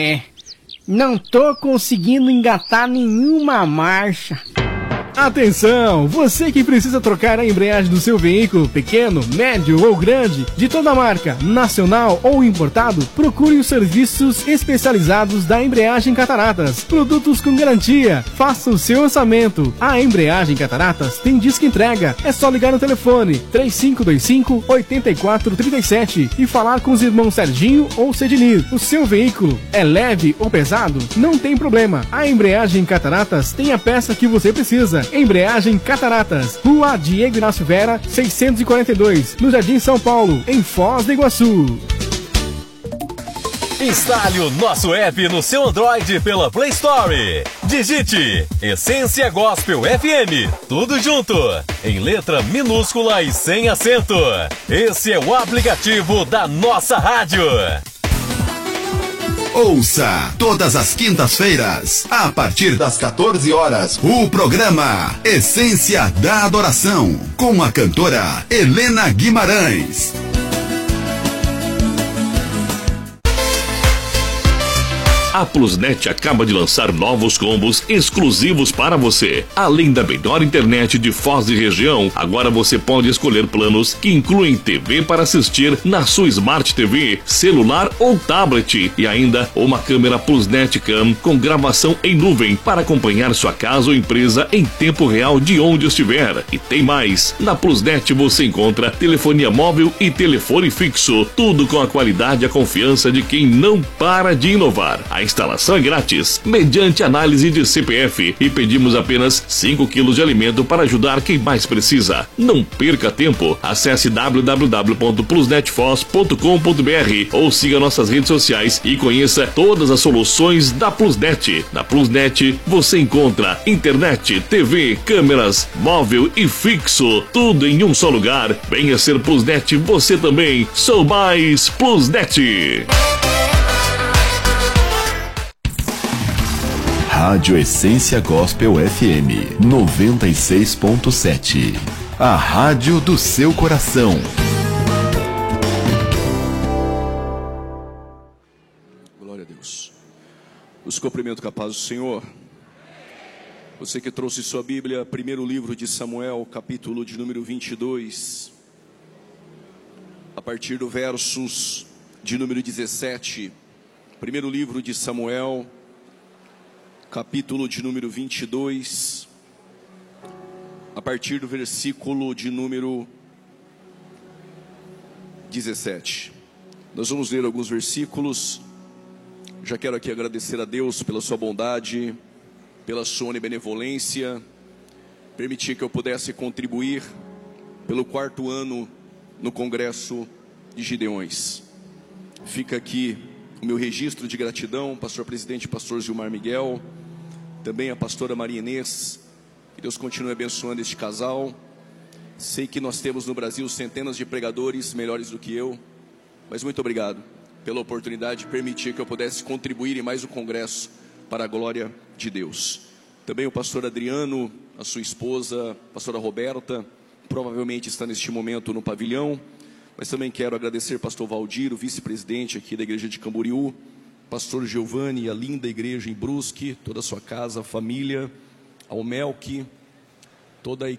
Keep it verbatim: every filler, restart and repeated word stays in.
É, não tô conseguindo engatar nenhuma marcha. Atenção! Você que precisa trocar a embreagem do seu veículo, pequeno, médio ou grande, de toda marca, nacional ou importado, procure os serviços especializados da Embreagem Cataratas. Produtos com garantia. Faça o seu orçamento. A Embreagem Cataratas tem disco entrega. É só ligar no telefone três cinco dois cinco, oito quatro três sete e falar com os irmãos Serginho ou Cedinir. O seu veículo é leve ou pesado? Não tem problema. A Embreagem Cataratas tem a peça que você precisa. Embreagem Cataratas, Rua Diego Inácio Vera, seiscentos e quarenta e dois, no Jardim São Paulo, em Foz do Iguaçu. Instale o nosso app no seu Android pela Play Store. Digite Essência Gospel F M, tudo junto, em letra minúscula e sem acento. Esse é o aplicativo da nossa rádio. Ouça todas as quintas-feiras, a partir das quatorze horas, o programa Essência da Adoração, com a cantora Helena Guimarães. A Plusnet acaba de lançar novos combos exclusivos para você. Além da melhor internet de Foz e região, agora você pode escolher planos que incluem T V para assistir na sua Smart T V, celular ou tablet, e ainda uma câmera Plusnet Cam com gravação em nuvem para acompanhar sua casa ou empresa em tempo real de onde estiver. E tem mais! Na Plusnet você encontra telefonia móvel e telefone fixo, tudo com a qualidade e a confiança de quem não para de inovar. A instalação é grátis, mediante análise de C P F, e pedimos apenas cinco quilos de alimento para ajudar quem mais precisa. Não perca tempo, acesse w w w ponto plusnetfoz ponto com ponto b r ou siga nossas redes sociais e conheça todas as soluções da Plusnet. Na Plusnet você encontra internet, T V, câmeras, móvel e fixo, tudo em um só lugar. Venha ser Plusnet você também. Sou mais Plusnet. Rádio Essência Gospel F M noventa e seis ponto sete. A rádio do seu coração. Glória a Deus. Os cumprimento com a paz do Senhor. Você que trouxe sua Bíblia, primeiro livro de Samuel, capítulo de número vinte e dois, a partir do versos de número dezessete. Primeiro livro de Samuel, capítulo de número vinte e dois, a partir do versículo de número dezessete. Nós vamos ler alguns versículos. Já quero aqui agradecer a Deus pela sua bondade, pela sua benevolência, permitir que eu pudesse contribuir pelo quarto ano no Congresso de Gideões. Fica aqui o meu registro de gratidão, pastor presidente, pastor Gilmar Miguel, também a pastora Maria Inês. Que Deus continue abençoando este casal. Sei que nós temos no Brasil centenas de pregadores melhores do que eu, mas muito obrigado pela oportunidade de permitir que eu pudesse contribuir em mais um congresso para a glória de Deus. Também o pastor Adriano, a sua esposa, a pastora Roberta, provavelmente está neste momento no pavilhão, mas também quero agradecer pastor Valdir, o vice-presidente aqui da igreja de Camboriú, pastor Giovanni, a linda igreja em Brusque, toda a sua casa, a família, ao Melqui, toda a